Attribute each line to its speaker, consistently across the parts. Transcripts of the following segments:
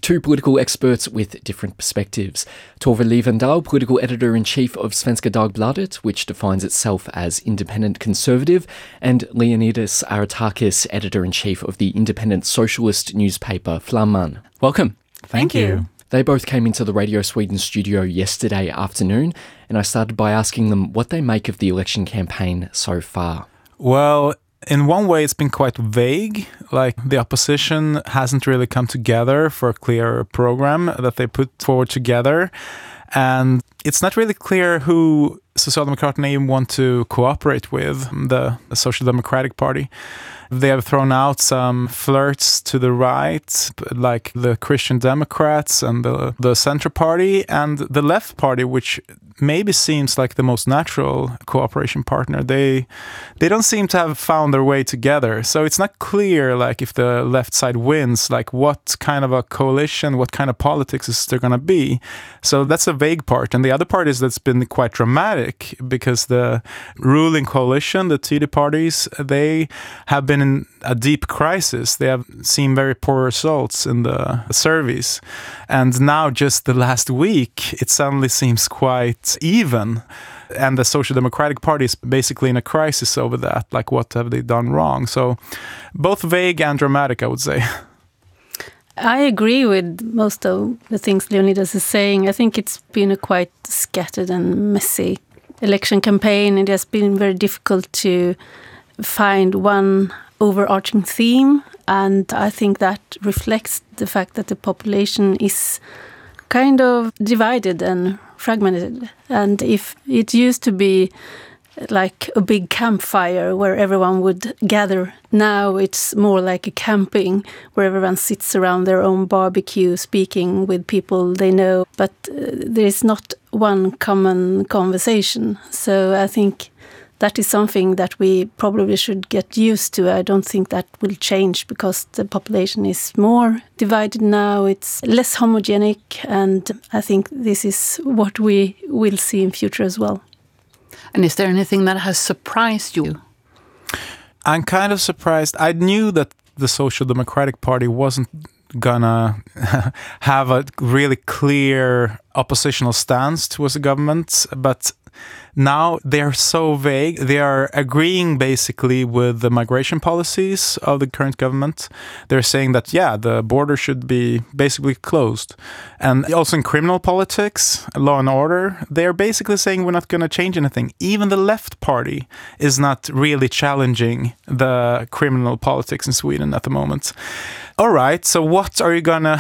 Speaker 1: two political experts with different perspectives. Tove Livendal, political editor-in-chief of Svenska Dagbladet, which defines itself as independent conservative, and Leonidas Aretakis, editor-in-chief of the independent socialist newspaper Flamman. Welcome.
Speaker 2: Thank you.
Speaker 1: They both came into the Radio Sweden studio yesterday afternoon, and I started by asking them what they make of the election campaign so far.
Speaker 2: Well, in one way, it's been quite vague. Like, the opposition hasn't really come together for a clear program that they put forward together. And it's not really clear who Socialdemokraterna even want to cooperate with, the Social Democratic Party. They have thrown out some flirts to the right, like the Christian Democrats and the Centre Party, and the Left Party, which maybe seems like the most natural cooperation partner. They don't seem to have found their way together. So it's not clear, like, if the left side wins, like what kind of a coalition, what kind of politics is there going to be. So that's a vague part. And the other part is that's been quite dramatic because the ruling coalition, the TD parties, they have been in a deep crisis. They have seen very poor results in the surveys. And now just the last week, it suddenly seems quite even. And the Social Democratic Party is basically in a crisis over that. Like, what have they done wrong? So both vague and dramatic, I would say.
Speaker 3: I agree with most of the things Leonidas is saying. I think it's been a quite scattered and messy election campaign. It has been very difficult to find one overarching theme. And I think that reflects the fact that the population is kind of divided and fragmented. And if it used to be like a big campfire where everyone would gather, now it's more like a camping where everyone sits around their own barbecue speaking with people they know, but there is not one common conversation. So I think that is something that we probably should get used to. I don't think that will change because the population is more divided now. It's less homogenic, and I think this is what we will see in future as well.
Speaker 4: And is there anything that has surprised you?
Speaker 2: I'm kind of surprised. I knew that the Social Democratic Party wasn't gonna have a really clear oppositional stance towards the government, but now they're so vague. They are agreeing basically with the migration policies of the current government. They're saying that, yeah, the border should be basically closed. And also in criminal politics, law and order, they're basically saying we're not going to change anything. Even the left party is not really challenging the criminal politics in Sweden at the moment. All right, so what are you gonna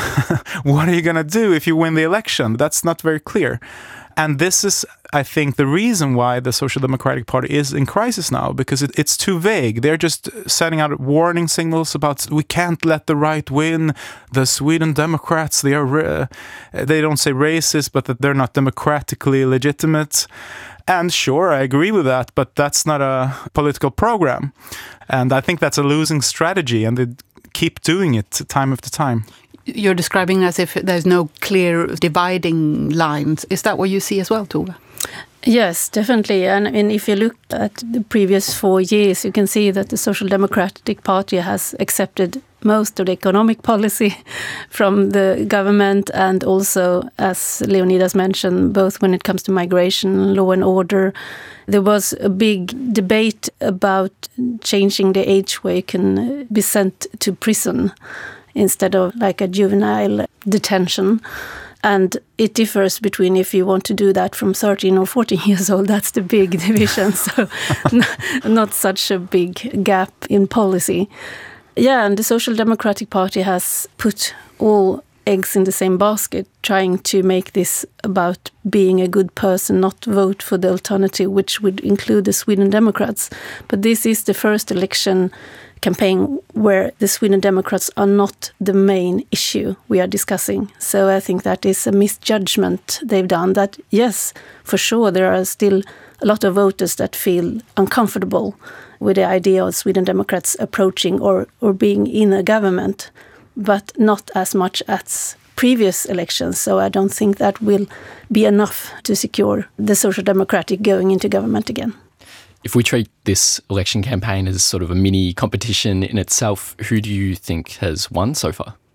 Speaker 2: do if you win the election? That's not very clear. And this is, I think, the reason why the Social Democratic Party is in crisis now, because it's too vague. They're just sending out warning signals about we can't let the right win. The Sweden Democrats, they don't say racist, but that they're not democratically legitimate. And sure, I agree with that, but that's not a political program. And I think that's a losing strategy, and they keep doing it time after time.
Speaker 4: You're describing as if there's no clear dividing lines. Is that what you see as well, Tove?
Speaker 3: Yes, definitely. And if you look at the previous 4 years, you can see that the Social Democratic Party has accepted most of the economic policy from the government, and also, as Leonidas mentioned, both when it comes to migration, law and order. There was a big debate about changing the age where you can be sent to prison instead of like a juvenile detention. And it differs between if you want to do that from 13 or 14 years old. That's the big division. So not such a big gap in policy. Yeah, and the Social Democratic Party has put all eggs in the same basket, trying to make this about being a good person, not vote for the alternative, which would include the Sweden Democrats. But this is the first election campaign where the Sweden Democrats are not the main issue we are discussing. So I think that is a misjudgment they've done. That, yes, for sure, there are still a lot of voters that feel uncomfortable with the idea of Sweden Democrats approaching or being in a government, but not as much as previous elections. So I don't think that will be enough to secure the Social Democratic going into government again.
Speaker 1: If we treat this election campaign as sort of a mini competition in itself, who do you think has won so far?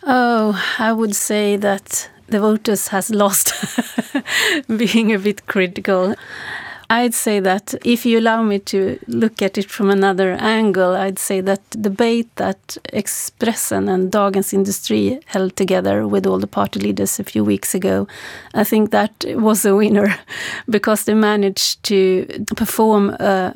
Speaker 3: Oh, I would say that the voters has lost, being a bit critical. I'd say that if you allow me to look at it from another angle, I'd say that the debate that Expressen and Dagens Industri held together with all the party leaders a few weeks ago, I think that was a winner because they managed to perform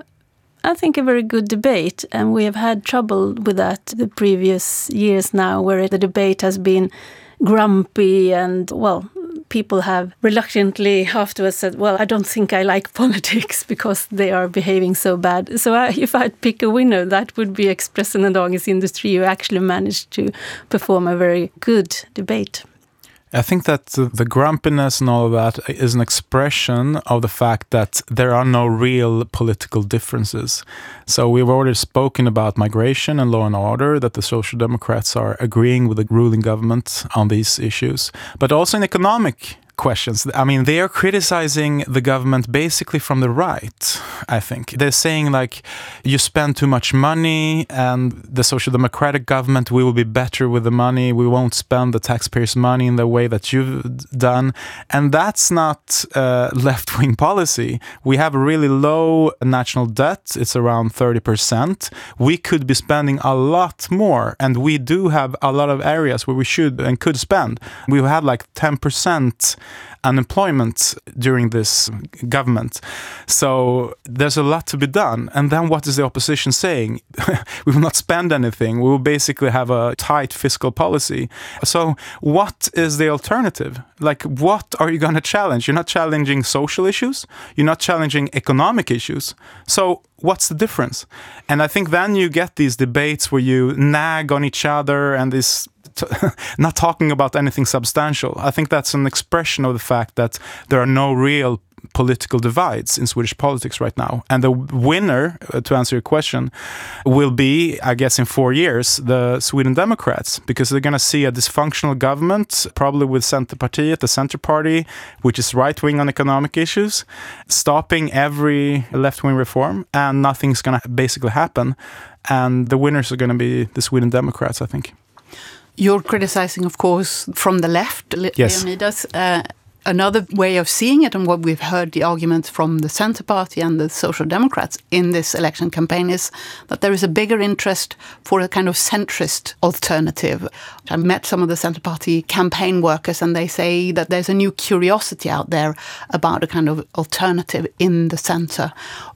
Speaker 3: I think a very good debate, and we have had trouble with that the previous years now, where the debate has been grumpy and, well, people have reluctantly afterwards said, well, I don't think I like politics because they are behaving so bad. So if I'd pick a winner, that would be Expressen and Dagens Industri, who actually managed to perform a very good debate.
Speaker 2: I think that the grumpiness and all of that is an expression of the fact that there are no real political differences. So we've already spoken about migration and law and order, that the Social Democrats are agreeing with the ruling government on these issues, but also in economic questions. I mean, they are criticizing the government basically from the right, I think. They're saying, like, you spend too much money, and the Social Democratic government, we will be better with the money. We won't spend the taxpayers' money in the way that you've done. And that's not left-wing policy. We have a really low national debt. It's around 30%. We could be spending a lot more, and we do have a lot of areas where we should and could spend. We've had like 10% unemployment during this government. So there's a lot to be done. And then what is the opposition saying? We will not spend anything. We will basically have a tight fiscal policy. So what is the alternative? Like, what are you going to challenge? You're not challenging social issues. You're not challenging economic issues. So what's the difference? And I think then you get these debates where you nag on each other and this not talking about anything substantial. I think that's an expression of the fact that there are no real political divides in Swedish politics right now. And the winner, to answer your question, will be, I guess, in 4 years, the Sweden Democrats, because they're going to see a dysfunctional government, probably with Centerpartiet, the Center Party, which is right-wing on economic issues, stopping every left-wing reform, and nothing's going to basically happen. And the winners are going to be the Sweden Democrats, I think.
Speaker 4: You're criticizing, of course, from the left,
Speaker 2: yes.
Speaker 4: Leonidas. Another way of seeing it, and what we've heard the arguments from the Center Party and the Social Democrats in this election campaign, is that there is a bigger interest for a kind of centrist alternative. I met some of the Center Party campaign workers, and they say that there's a new curiosity out there about a kind of alternative in the center.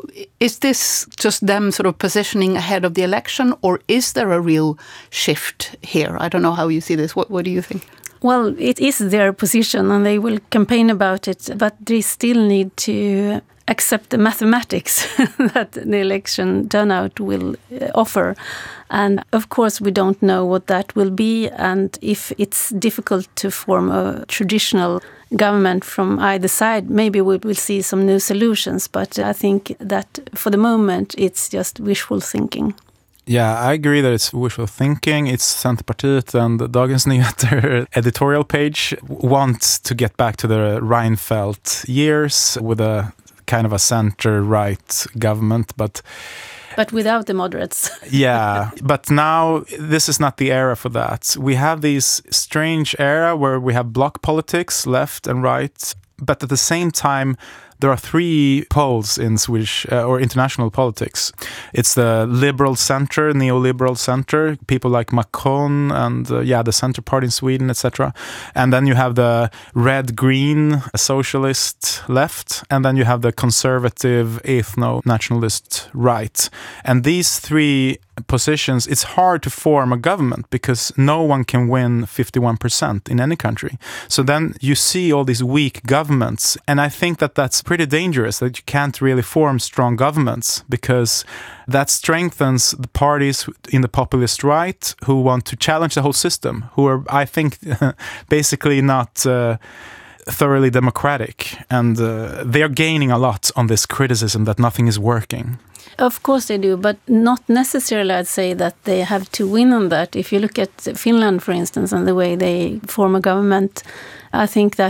Speaker 4: Is this just them sort of positioning ahead of the election, or is there a real shift here? I don't know how you see this. What do you think?
Speaker 3: Well, it is their position and they will campaign about it, but they still need to accept the mathematics that the election turnout will offer. And of course, we don't know what that will be, and if it's difficult to form a traditional government from either side, maybe we will see some new solutions. But I think that for the moment, it's just wishful thinking.
Speaker 2: Yeah, I agree that it's wishful thinking. It's Centerpartiet and Dagens Nyheter editorial page wants to get back to the Reinfeldt years with a kind of a center-right government, but without the moderates. Yeah, but now this is not the era for that. We have this strange era where we have bloc politics, left and right, but at the same time, there are 3 poles in Swedish or international politics. It's the liberal center, neoliberal center, people like Macron and the Center Party in Sweden, etc. And then you have the red-green socialist left, and then you have the conservative ethno-nationalist right. And these 3 positions, it's hard to form a government because no one can win 51% in any country. So then you see all these weak governments, and I think that that's pretty dangerous, that you can't really form strong governments, because that strengthens the parties in the populist right who want to challenge the whole system, who are, I think, basically not thoroughly democratic, and they are gaining a lot on this criticism that nothing is working.
Speaker 3: Of course they do, but not necessarily I'd say that they have to win on that. If you look at Finland, for instance, and the way they form a government, I think that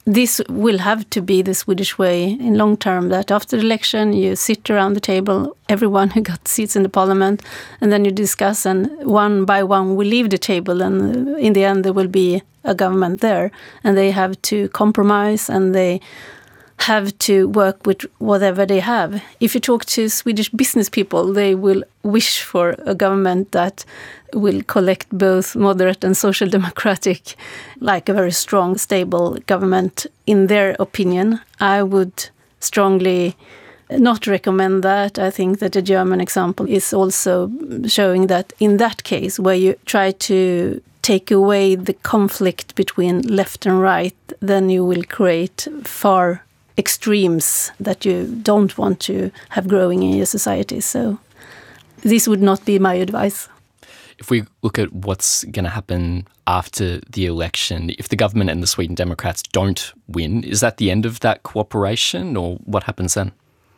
Speaker 3: this will have to be the Swedish way in long term, that after the election you sit around the table, everyone who got seats in the parliament, and then you discuss, and one by one will leave the table, and in the end there will be a government there, and they have to compromise and they have to work with whatever they have. If you talk to Swedish business people, they will wish for a government that will collect both moderate and social democratic, like a very strong, stable government in their opinion. I would strongly not recommend that. I think that the German example is also showing that in that case, where you try to take away the conflict between left and right, then you will create far extremes that you don't want to have growing in your society. So this would not be my advice.
Speaker 1: If we look at what's going to happen after the election, if the government and the Sweden Democrats don't win, is that the end of that cooperation, or what happens then?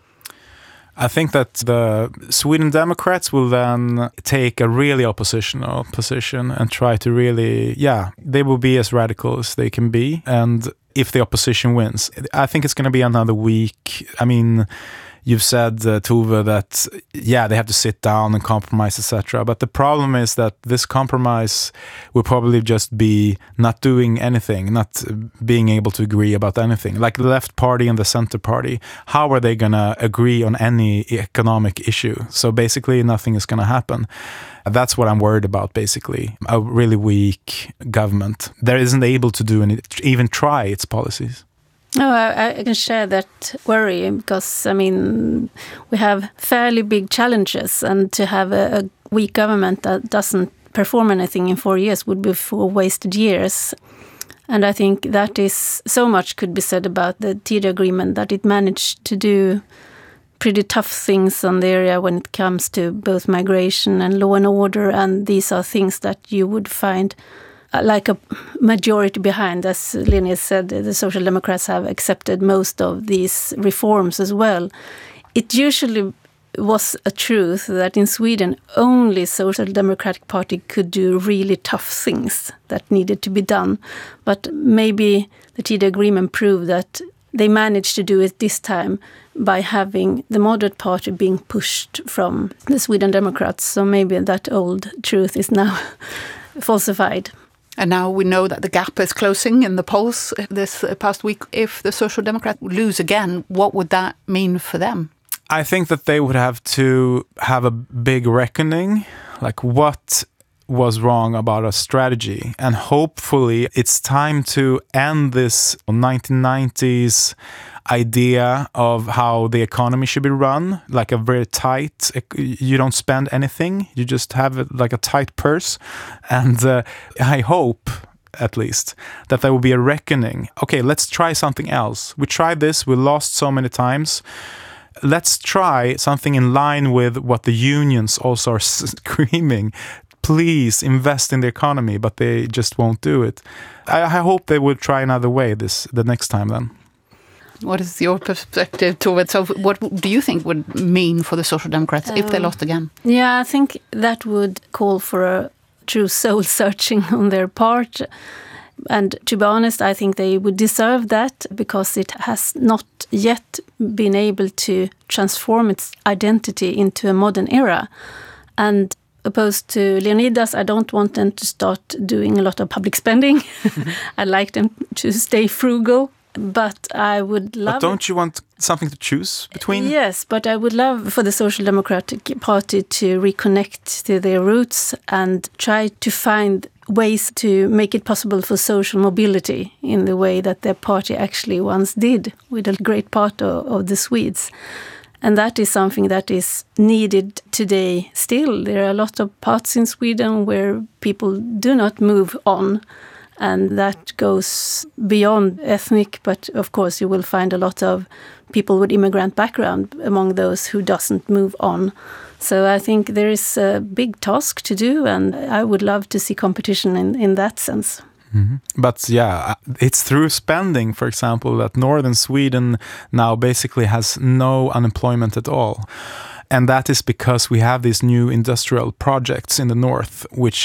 Speaker 2: I think that the Sweden Democrats will then take a really oppositional position and try to really, they will be as radical as they can be. And if the opposition wins, I think it's going to be another week. I mean, you've said, Tove, that, they have to sit down and compromise, etc. But the problem is that this compromise will probably just be not doing anything, not being able to agree about anything. Like the left party and the center party, how are they going to agree on any economic issue? So basically nothing is going to happen. That's what I'm worried about, basically. A really weak government that isn't able to do even try its policies.
Speaker 3: No, I can share that worry because, I mean, we have fairly big challenges, and to have a weak government that doesn't perform anything in 4 years would be 4 wasted years. And I think that is, so much could be said about the TIDA agreement, that it managed to do pretty tough things on the area when it comes to both migration and law and order, and these are things that you would find like a majority behind. As Leni said, the Social Democrats have accepted most of these reforms as well. It usually was a truth that in Sweden only Social Democratic Party could do really tough things that needed to be done. But maybe the TIDA agreement proved that they managed to do it this time by having the moderate party being pushed from the Sweden Democrats. So maybe that old truth is now falsified.
Speaker 4: And now we know that the gap is closing in the polls this past week. If the Social Democrats lose again, what would that mean for them?
Speaker 2: I think that they would have to have a big reckoning, like what was wrong about our strategy. And hopefully it's time to end this 1990s idea of how the economy should be run, like a very tight, you don't spend anything, you just have like a tight purse. And I hope, at least, that there will be a reckoning. Okay, let's try something else. We tried this, we lost so many times. Let's try something in line with what the unions also are screaming. Please invest in the economy, but they just won't do it. I hope they will try another way the next time then.
Speaker 4: What is your perspective to it? So what do you think would mean for the Social Democrats if they lost again?
Speaker 3: Yeah, I think that would call for a true soul searching on their part. And to be honest, I think they would deserve that because it has not yet been able to transform its identity into a modern era. And opposed to Leonidas, I don't want them to start doing a lot of public spending. I'd like them to stay frugal. But I would love...
Speaker 2: But don't you want something to choose between?
Speaker 3: Yes, but I would love for the Social Democratic Party to reconnect to their roots and try to find ways to make it possible for social mobility in the way that their party actually once did with a great part of the Swedes. And that is something that is needed today still. There are a lot of parts in Sweden where people do not move on. And that goes beyond ethnic, but of course you will find a lot of people with immigrant background among those who doesn't move on. So I think there is a big task to do, and I would love to see competition in that sense.
Speaker 2: Mm-hmm. But yeah, it's through spending, for example, that northern Sweden now basically has no unemployment at all. And that is because we have these new industrial projects in the north, which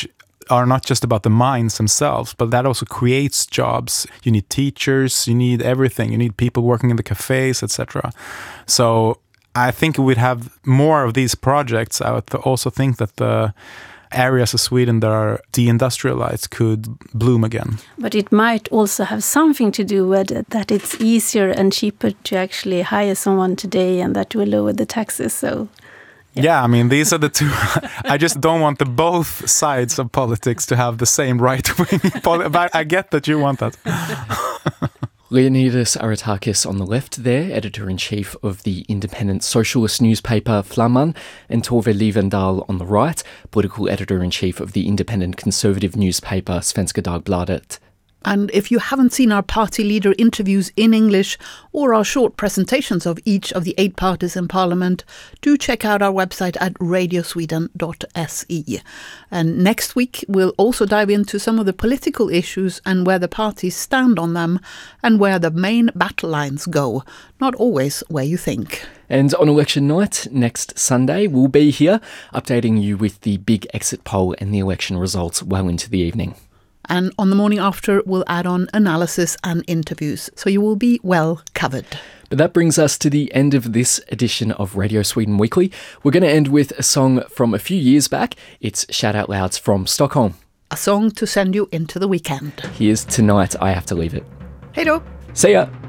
Speaker 2: are not just about the mines themselves, but that also creates jobs. You need teachers, you need everything. You need people working in the cafes, etc. So I think we'd have more of these projects. I would also think that the areas of Sweden that are deindustrialized could bloom again.
Speaker 3: But it might also have something to do with that it's easier and cheaper to actually hire someone today, and that will lower the taxes. So
Speaker 2: yeah, I mean, these are the two. I just don't want the both sides of politics to have the same right-wing but I get that you want that.
Speaker 1: Leonidas Aretakis on the left there, editor-in-chief of the independent socialist newspaper Flamman, and Tove Livendal on the right, political editor-in-chief of the independent conservative newspaper Svenska Dagbladet.
Speaker 4: And if you haven't seen our party leader interviews in English or our short presentations of each of the 8 parties in Parliament, do check out our website at radiosweden.se. And next week we'll also dive into some of the political issues and where the parties stand on them and where the main battle lines go, not always where you think.
Speaker 1: And on election night, next Sunday, we'll be here updating you with the big exit poll and the election results well into the evening.
Speaker 4: And on the morning after, we'll add on analysis and interviews, so you will be well covered.
Speaker 1: But that brings us to the end of this edition of Radio Sweden Weekly. We're going to end with a song from a few years back. It's Shout Out Louds from Stockholm.
Speaker 4: A song to send you into the weekend.
Speaker 1: Here's Tonight I Have to Leave It.
Speaker 4: Hej då!
Speaker 1: See ya!